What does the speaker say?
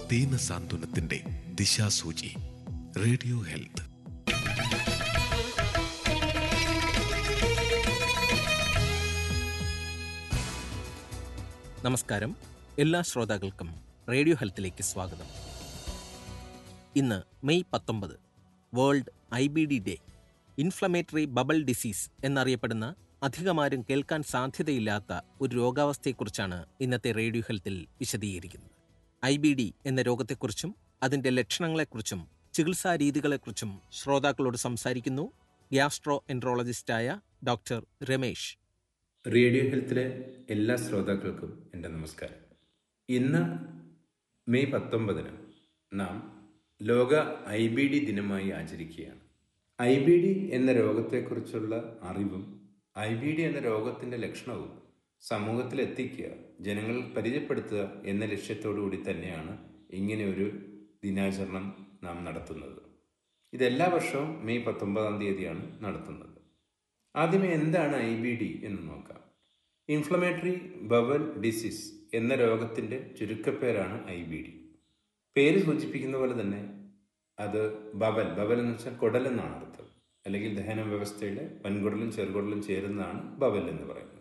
ദീനസാന്ത്വനത്തിന്റെ ദിശാസൂചി. Radio health. നമസ്കാരം. എല്ലാ ശ്രോതാക്കൾക്കും റേഡിയോ ഹെൽത്തിലേക്ക് സ്വാഗതം. ഇന്ന് May 19, world IBD day. Inflammatory bubble disease എന്നറിയപ്പെടുന്ന അധികമാരും കേൾക്കാൻ സാധ്യതയില്ലാത്ത ഒരു രോഗാവസ്ഥയെക്കുറിച്ചാണ് ഇന്നത്തെ റേഡിയോ ഹെൽത്തിൽ വിശദീകരിക്കുന്നത്. IBD എന്ന രോഗത്തെക്കുറിച്ചും അതിൻ്റെ ലക്ഷണങ്ങളെക്കുറിച്ചും ചികിത്സാ രീതികളെക്കുറിച്ചും ശ്രോതാക്കളോട് സംസാരിക്കുന്നു ഗ്യാസ്ട്രോ എൻട്രോളജിസ്റ്റായ ഡോക്ടർ രമേശ്. റേഡിയോ ഹെൽത്തിലെ എല്ലാ ശ്രോതാക്കൾക്കും എൻ്റെ നമസ്കാരം. ഇന്ന് മെയ് 19 നാം ലോക IBD ദിനമായി ആചരിക്കുകയാണ്. IBD എന്ന രോഗത്തെക്കുറിച്ചുള്ള അറിവും IBD എന്ന രോഗത്തിൻ്റെ ലക്ഷണവും സമൂഹത്തിൽ എത്തിക്കുക, ജനങ്ങൾ പരിചയപ്പെടുത്തുക എന്ന ലക്ഷ്യത്തോടു കൂടി തന്നെയാണ് ഇങ്ങനെ ഒരു ദിനാചരണം നാം നടത്തുന്നത്. ഇതെല്ലാ വർഷവും മെയ് 19 നടത്തുന്നത്. ആദ്യമേ എന്താണ് IBD എന്ന് നോക്കാം. ഇൻഫ്ലമേറ്ററി ബവൽ ഡിസീസ് എന്ന രോഗത്തിൻ്റെ ചുരുക്കപ്പേരാണ് IBD. പേര് സൂചിപ്പിക്കുന്ന പോലെ തന്നെ അത് ബവൽ എന്ന് വെച്ചാൽ കുടലെന്നാണ് അർത്ഥം, അല്ലെങ്കിൽ ദഹന വ്യവസ്ഥയുടെ വൻകുടലും ചെറുകുടലും ചേരുന്നതാണ് ബവൽ എന്ന് പറയുന്നത്.